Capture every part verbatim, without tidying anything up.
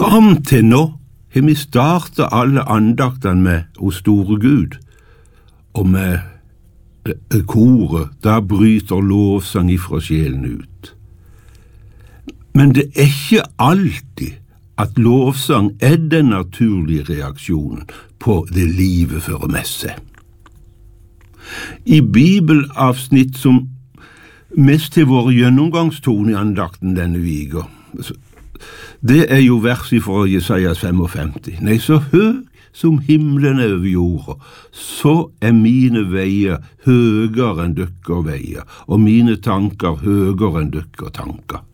Fram til nå har vi startet alle andaktene med «O store Gud», og med eh, koret, da bryter lovsang ifra sjelen ut. Men det er ikke alltid at lovsang er den naturlige reaksjonen på det livet fører med seg. I bibelavsnitt som mest til våre gjennomgangstone i andakten denne viga, det er jo vers fra Jesajas femogfemti. Nei, så høy som himmelen er over jorda, så er mine veier høyere enn dykker veier, og mine tanker høyere enn dykker tanker.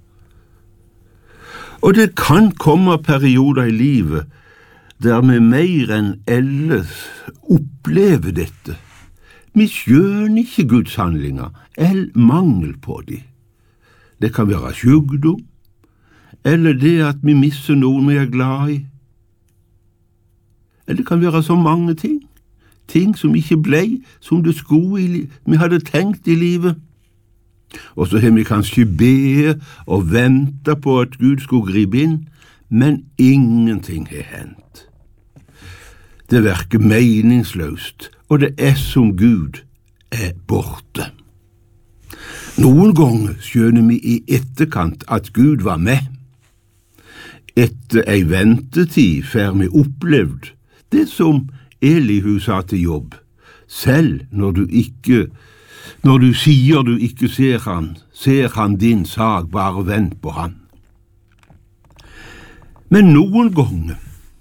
Og det kan komme perioder i livet der vi mer enn ellers opplever dette. Vi skjønner ikke Guds handlinger, eller mangel på de. Det kan være sykdom, eller det at vi misser noen vi er glad i. Eller det kan være så mange ting, ting som ikke ble som det skulle i, vi hadde tenkt i livet. Og så har vi kanskje be og vente på at Gud skulle gripe inn, men ingenting har hendt. Det virker meningsløst, og det er som Gud er borte. Noen ganger skjønner vi i etterkant at Gud var med. Etter ei ventetid får vi opplevd det som Elihu sa til Jobb. Selv når du ikke Når du sier du ikke ser han, ser han din sak, bare vent på han. Men noen ganger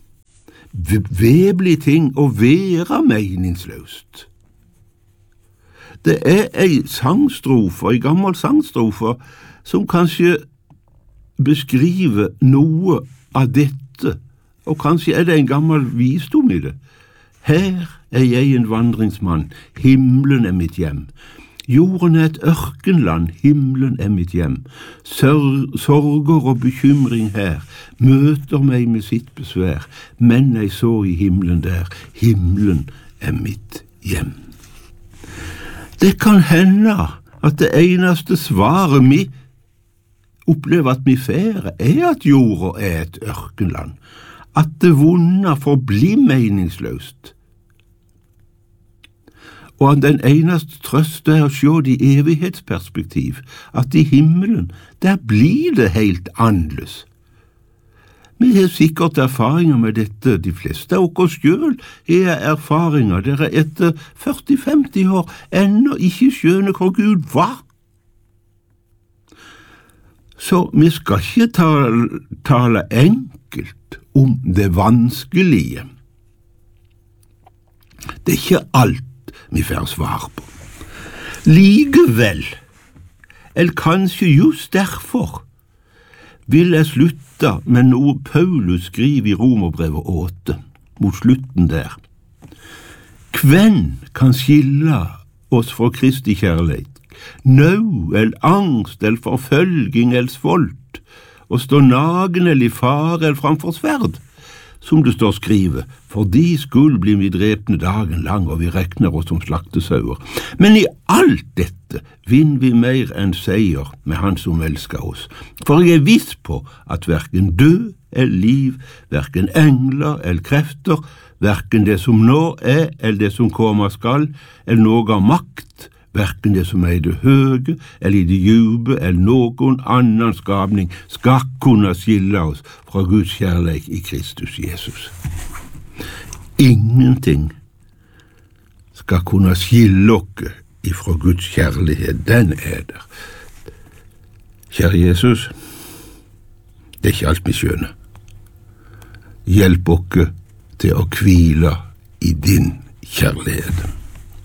vil ting å være meningsløst. Det er ei sangstrofe, ei gammel sangstrofe, som kanskje beskriver noe av dette, og kanskje er det en gammel visdom i det. Her er jeg en vandringsmann, himmelen er mitt hjem. Jorden er et ørkenland, himmelen er mitt hjem. Sør- sorger og bekymring her møter meg med sitt besvær, men jeg så i himmelen der, himmelen er mitt hjem. Det kan hende at det eneste svaret vi opplever at vi får, er at jorda er et ørkenland, at det vonde forblir meningsløst, og at den eneste trøst er å se det i evighetsperspektiv, at i himmelen, der blir det helt annerledes. Vi har sikkert erfaringer med dette, de fleste av oss selv har erfaringer der etter førti til femti år ennå ikke skjønner hvor Gud var. Så vi skal ikke tale, tale enkelt om det vanskelige. Det er ikke alt vi får svar på. Likevel, eller kanskje just derfor, vil jeg slutte med noe Paulus skriver i Romerbrevet åtte, mot slutten der. Hvem kan skille oss fra Kristi kjærlighet? Nød, eller angst, eller forfølging, eller svolt, og stå nagen eller i fare, eller framfor sverd, som det står skrivet, for de skulle bli vi drepne dagen lang, og vi rekner oss som slaktesauer. Men i alt dette vinner vi mer enn seier med han som elsker oss. For jeg er viss på at hverken død eller liv, hverken engler eller krefter, hverken det som nå er eller det som kommer skal, eller noe av makt, hverken det som er i det høye, eller i det dype, eller noen annen skapning, skal kunne skille oss fra Guds kjærlighet i Kristus Jesus. Ingenting skal kunne skille oss ifra Guds kjærlighet, den er der. Kjære Jesus, det er ikke alt vi skjønner. Hjelp oss til å hvile i din kjærlighet.